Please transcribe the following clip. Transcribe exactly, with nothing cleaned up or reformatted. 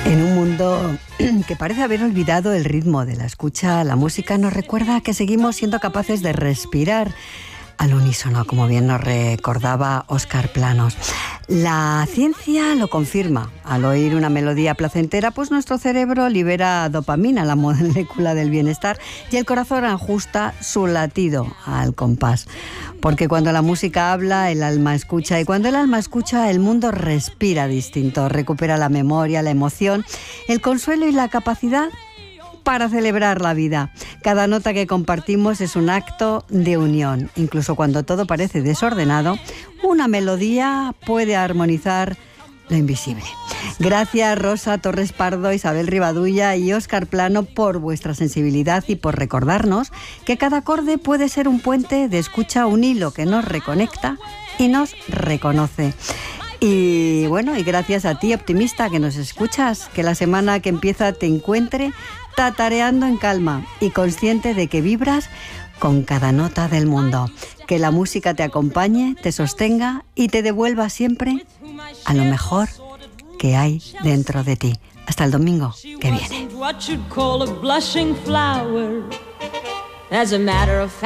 En un mundo que parece haber olvidado el ritmo de la escucha, la música nos recuerda que seguimos siendo capaces de respirar al unísono, como bien nos recordaba Óscar Planos. La ciencia lo confirma. Al oír una melodía placentera, pues nuestro cerebro libera dopamina, la molécula del bienestar, y el corazón ajusta su latido al compás. Porque cuando la música habla, el alma escucha, y cuando el alma escucha, el mundo respira distinto, recupera la memoria, la emoción, el consuelo y la capacidad para celebrar la vida. Cada nota que compartimos es un acto de unión. Incluso cuando todo parece desordenado, una melodía puede armonizar lo invisible. Gracias Rosa Torres Pardo, Isabel Rivadulla y Óscar Plano por vuestra sensibilidad y por recordarnos que cada acorde puede ser un puente de escucha, un hilo que nos reconecta y nos reconoce. Y bueno, y gracias a ti, optimista, que nos escuchas, que la semana que empieza te encuentre tatareando en calma y consciente de que vibras con cada nota del mundo. Que la música te acompañe, te sostenga y te devuelva siempre a lo mejor que hay dentro de ti. Hasta el domingo que viene.